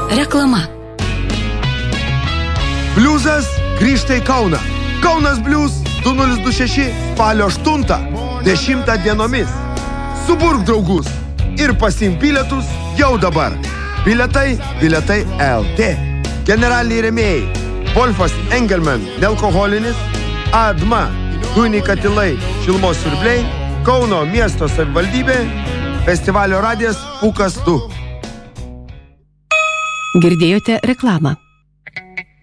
Reklama. Bliuzas grįžta į Kauną. Kaunas Bliuz 2026 spalio 8, 10 dienomis. Suburk draugus ir pasiimk bilietus jau dabar. Bilietai LT. Generaliniai rėmėjai: Wolfas Engelman nealkoholinis, ADMA dujiniai katilai šilumos siurbliai, Kauno miesto savivaldybė, festivalio radijas Pūkas 2. Girdėjote reklamą.